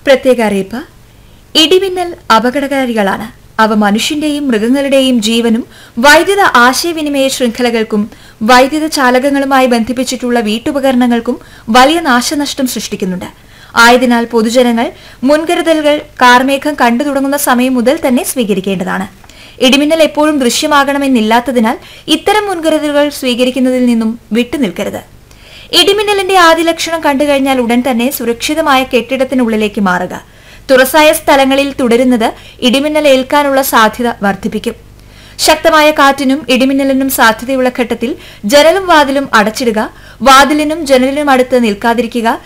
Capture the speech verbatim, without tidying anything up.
പ്രത്യേക അറിയിപ്പ്. ഇടിമിന്നൽ അപകടകാരികളാണ്. അവ മനുഷ്യന്റെയും മൃഗങ്ങളുടെയും ജീവനും വൈദ്യുത ആശയവിനിമയ ശൃംഖലകൾക്കും വൈദ്യുത ചാലകങ്ങളുമായി ബന്ധിപ്പിച്ചിട്ടുള്ള വീട്ടുപകരണങ്ങൾക്കും വലിയ നാശനഷ്ടം സൃഷ്ടിക്കുന്നുണ്ട്. ആയതിനാൽ പൊതുജനങ്ങൾ മുൻകരുതലുകൾ കാർമേഘം കണ്ടു തുടങ്ങുന്ന സമയം മുതൽ തന്നെ സ്വീകരിക്കേണ്ടതാണ്. ഇടിമിന്നൽ എപ്പോഴും ദൃശ്യമാകണമെന്നില്ലാത്തതിനാൽ ഇത്തരം മുൻകരുതലുകൾ സ്വീകരിക്കുന്നതിൽ നിന്നും വിട്ടുനിൽക്കരുത്. ഇടിമിന്നലിന്റെ ആദ്യ ലക്ഷണം കണ്ടുകഴിഞ്ഞാൽ ഉടൻ തന്നെ സുരക്ഷിതമായ കെട്ടിടത്തിനുള്ളിലേക്ക് മാറുക. തുറസായ സ്ഥലങ്ങളിൽ തുടരുന്നത് ഇടിമിന്നൽ ഏൽക്കാനുള്ള സാധ്യത വർദ്ധിപ്പിക്കും. ശക്തമായ കാറ്റിനും ഇടിമിന്നലിനും സാധ്യതയുള്ള ഘട്ടത്തിൽ ജനലും വാതിലും അടച്ചിടുക. വാതിലിനും ജനലിനും അടുത്ത് നിൽക്കാതിരിക്കുക.